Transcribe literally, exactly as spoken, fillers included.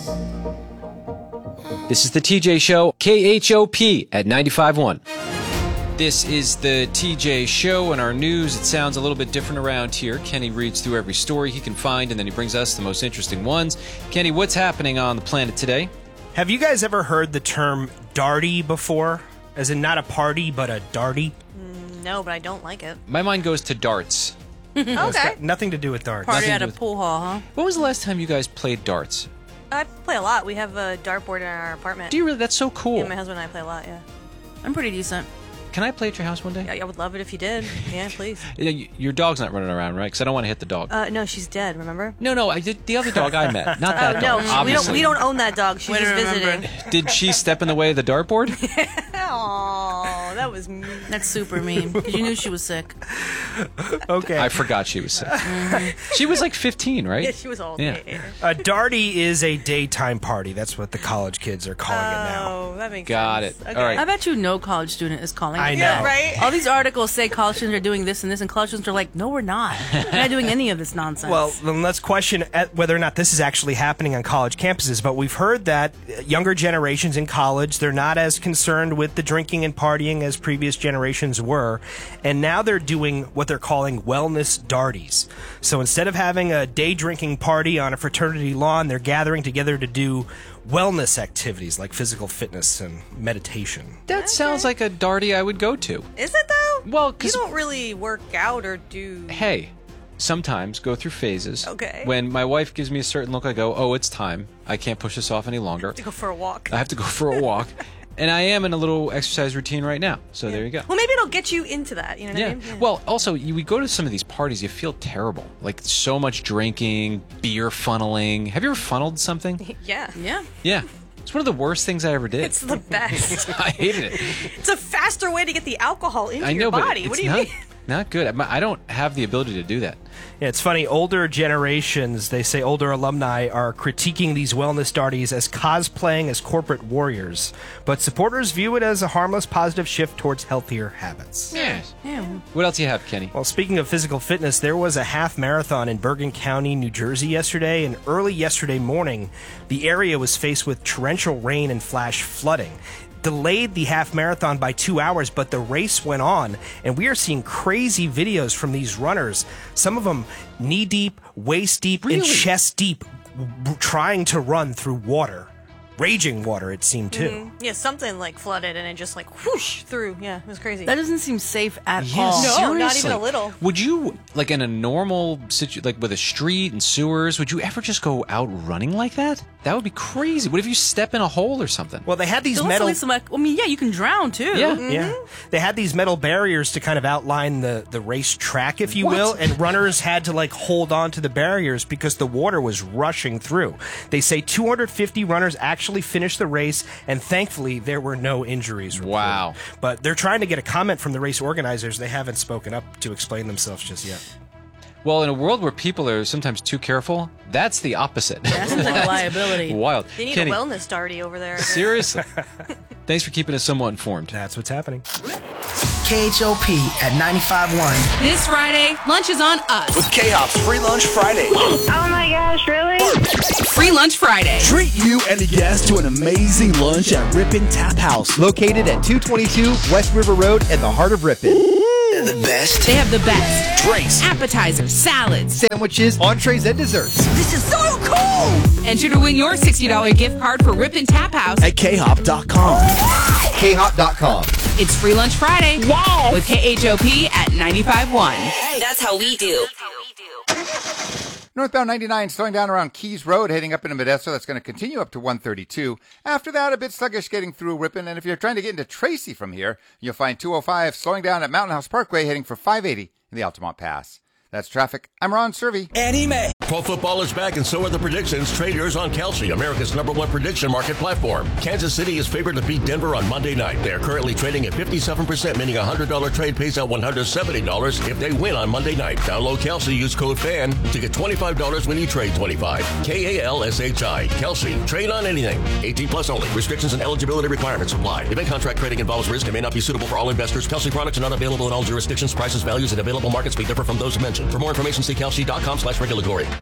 This is the T J Show, K H O P at ninety-five point one. This is the T J Show. In our news, it sounds a little bit different around here. Kenny reads through every story he can find, and then he brings us the most interesting ones. Kenny, what's happening on the planet today? Have you guys ever heard the term darty before? As in not a party, but a darty? Mm, no, but I don't like it. My mind goes to darts. Okay. It's got nothing to do with darts. Party Nothing at to a do with- pool hall, huh? When was the last time you guys played darts? I play a lot. We have a dartboard in our apartment. Do you really? That's so cool. Yeah, my husband and I play a lot, yeah. I'm pretty decent. Can I play at your house one day? Yeah, I would love it if you did. Yeah, please. Yeah, y- Your dog's not running around, right? Because I don't want to hit the dog. Uh, no, she's dead, remember? no, no, I did the other dog I met, not that Oh, dog. no, we don't, obviously. we don't own that dog. She's Way to just remember. visiting. Did she step in the way of the dartboard? Oh, that was mean. That's super mean. Because you knew she was sick. Okay. I forgot she was sick. She was like fifteen, right? Yeah, she was old. Yeah. Yeah. A darty is a daytime party. That's what the college kids are calling it now. Oh, that makes Got sense. it. Okay. All right. I bet you no college student is calling I it know. that. Right? All these articles say college students are doing this and this, and college students are like, no, we're not. We're not doing any of this nonsense. Well, then let's question at whether or not this is actually happening on college campuses. But we've heard that younger generations in college, they're not as concerned with the drinking and partying as previous generations were. And now they're doing what they're calling wellness darties. So instead of having a day drinking party on a fraternity lawn, they're gathering together to do wellness activities like physical fitness and meditation. That sounds like a darty I would go to. Is it, though? Well, you 'cause- don't really work out or do... Hey, sometimes go through phases. Okay. When my wife gives me a certain look, I go, oh, it's time. I can't push this off any longer. to go for a walk. I have to go for a walk. And I am in a little exercise routine right now. So there you go. Well, maybe it'll get you into that. You know what Yeah. I mean? Well, also, you, we go to some of these parties, you feel terrible. Like, so much drinking, beer funneling. Have you ever funneled something? Yeah. yeah. Yeah. It's one of the worst things I ever did. It's the best. I hated it. It's a faster way to get the alcohol into I know, your but body. it's What do you not, mean? not good. I'm- I don't have the ability to do that. Yeah, it's funny. Older generations, they say older alumni are critiquing these wellness darties as cosplaying as corporate warriors. But supporters view it as a harmless, positive shift towards healthier habits. Yes. Yeah. What else do you have, Kenny? Well, speaking of physical fitness, there was a half marathon in Bergen County, New Jersey yesterday, and early yesterday morning, the area was faced with torrential rain and flash flooding. Delayed the half marathon by two hours, but the race went on, and we are seeing crazy videos from these runners. Some of them knee deep, waist deep, and Really? chest deep, w- trying to run through water. Raging water, it seemed too. Mm, yeah, something like flooded and it just like whoosh through. Yeah, it was crazy. That doesn't seem safe at Yes, all. No, not seriously. even a little. Would you, like in a normal situation, like with a street and sewers, would you ever just go out running like that? That would be crazy. What if you step in a hole or something? Well, they had these Don't metal. metal... some, like, I mean, yeah, you can drown too. Yeah. Yeah, they had these metal barriers to kind of outline the, the race track, if you What? will, and runners had to like hold on to the barriers because the water was rushing through. They say two hundred fifty runners actually finished the race, and thankfully there were no injuries reported. Wow. But they're trying to get a comment from the race organizers. They haven't spoken up to explain themselves just yet. Well, in a world where people are sometimes too careful, that's the opposite. That seems like a liability. Wild. They need Kenny, a wellness darty over there. seriously. Thanks for keeping us somewhat informed. That's what's happening. K H O P at ninety-five point one. This Friday, lunch is on us. With K-Hop's Free Lunch Friday. Oh my gosh, really? Free Lunch Friday. Treat you and the guests to an amazing lunch at Ripon Tap House. Located at two twenty-two West River Road in the heart of Ripon. The best. They have the best Drinks. appetizers, salads. Sandwiches, entrees, and desserts. This is so cool. Enter to win your sixty dollars gift card for Ripon Tap House. At K hop dot com. K hop dot com. It's Free Lunch Friday with K H O P at ninety-five point one. That's how we do. Northbound ninety-nine slowing down around Keys Road, heading up into Modesto. That's going to continue up to one thirty-two. After that, a bit sluggish getting through Ripon. And if you're trying to get into Tracy from here, you'll find two oh five slowing down at Mountain House Parkway, heading for five eighty in the Altamont Pass. That's traffic. I'm Ron Servey. Annie Mae. Pro football is back, and so are the predictions. Trade yours on Kelsey, America's number one prediction market platform. Kansas City is favored to beat Denver on Monday night. They are currently trading at fifty-seven percent, meaning a one hundred dollars trade pays out one hundred seventy dollars if they win on Monday night. Download Kelsey, use code FAN to get twenty-five dollars when you trade twenty-five dollars. K A L S H I. Kelsey. Trade on anything. eighteen plus only. Restrictions and eligibility requirements apply. Event contract trading involves risk and may not be suitable for all investors. Kelsey products are not available in all jurisdictions. Prices, values, and available markets may differ from those mentioned. For more information, see kelsey dot com slash regulatory.